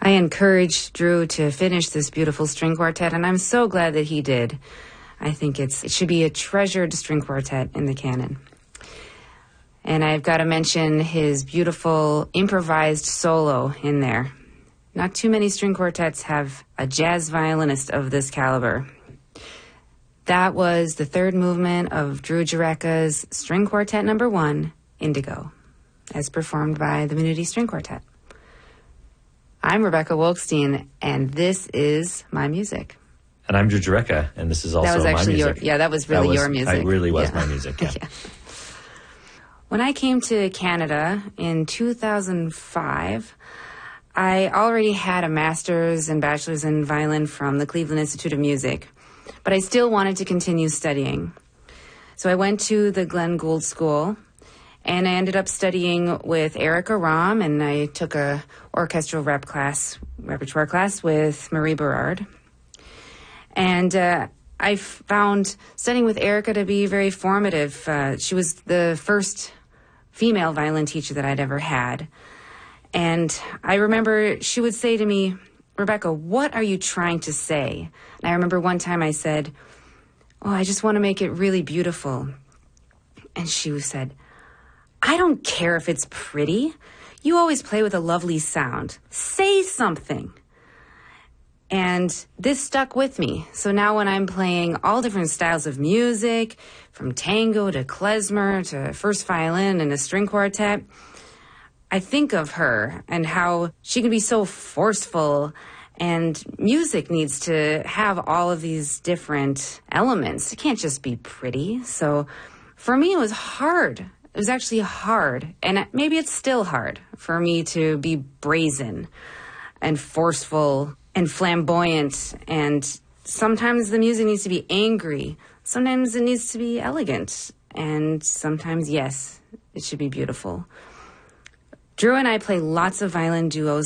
I encouraged Drew to finish this beautiful string quartet, and I'm so glad that he did. I think it should be a treasured string quartet in the canon. And I've got to mention his beautiful improvised solo in there. Not too many string quartets have a jazz violinist of this caliber. That was the third movement of Drew Jurecka's String Quartet No. 1, Indigo, as performed by the Menuti String Quartet. I'm Rebecca Wolkstein, and this is my music. And I'm Drew Jurecka, and this is also my music. That was really your music. It really was my music, yeah. Yeah. When I came to Canada in 2005, I already had a master's and bachelor's in violin from the Cleveland Institute of Music, but I still wanted to continue studying. So I went to the Glenn Gould School, and I ended up studying with Erica Rahm, and I took a orchestral repertoire class with Marie Berard. And I found studying with Erica to be very formative. She was the first female violin teacher that I'd ever had. And I remember she would say to me, "Rebecca, what are you trying to say?" And I remember one time I said, "Oh, I just want to make it really beautiful." And she said, "I don't care if it's pretty. You always play with a lovely sound. Say something." And this stuck with me. So now when I'm playing all different styles of music, from tango to klezmer to first violin and a string quartet, I think of her and how she can be so forceful, and music needs to have all of these different elements. It can't just be pretty. So for me, it was hard. It was actually hard, and maybe it's still hard for me to be brazen and forceful and flamboyant, and sometimes the music needs to be angry. Sometimes it needs to be elegant, and sometimes, yes, it should be beautiful. Drew and I play lots of violin duos